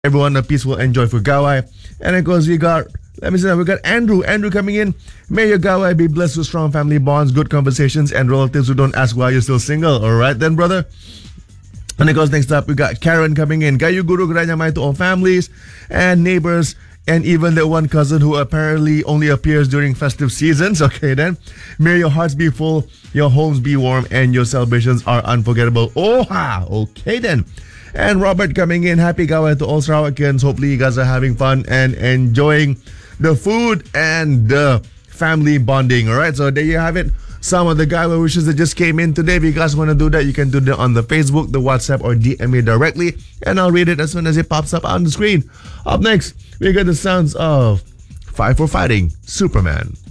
everyone a peaceful and joyful Gawai. And of course, we got, let me see, we got Andrew. Andrew coming in. May your Gawai be blessed with strong family bonds, good conversations, and relatives who don't ask why you're still single. All right, then, brother. And of course, next up, we got Karen coming in. Gayu Guru Granyamai to all families and neighbors, and even the one cousin who apparently only appears during festive seasons. Okay, then. May your hearts be full, your homes be warm, and your celebrations are unforgettable. Oh, ha! Okay, then. And Robert coming in. Happy Gawai to all Sarawakians. Hopefully, you guys are having fun and enjoying the food and the family bonding. All right, so there you have it. Some of the Gawai wishes that just came in today. If you guys want to do that, you can do that on the Facebook, the WhatsApp, or DM me directly, and I'll read it as soon as it pops up on the screen. Up next, we got the sounds of Five for Fighting Superman.